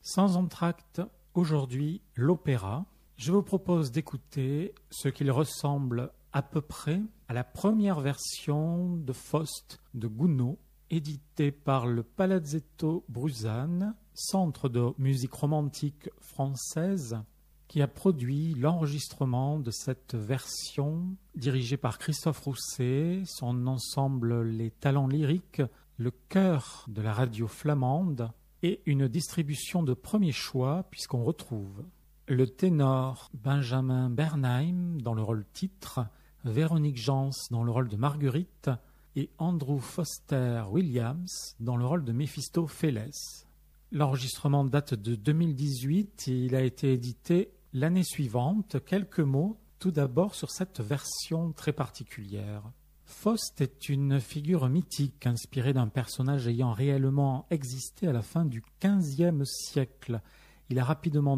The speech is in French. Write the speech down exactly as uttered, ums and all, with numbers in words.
Sans entracte, aujourd'hui, l'opéra. Je vous propose d'écouter ce qu'il ressemble à peu près à la première version de Faust de Gounod, édité par le Palazzetto Bruzane, centre de musique romantique française, qui a produit l'enregistrement de cette version dirigée par Christophe Rousset, son ensemble Les Talents Lyriques, le chœur de la radio flamande et une distribution de premier choix puisqu'on retrouve le ténor Benjamin Bernheim dans le rôle titre, Véronique Jans dans le rôle de Marguerite et Andrew Foster Williams dans le rôle de Méphistophélès. L'enregistrement date de deux mille dix-huit et il a été édité l'année suivante. Quelques mots tout d'abord sur cette version très particulière. Faust est une figure mythique inspirée d'un personnage ayant réellement existé à la fin du quinzième siècle. Il a rapidement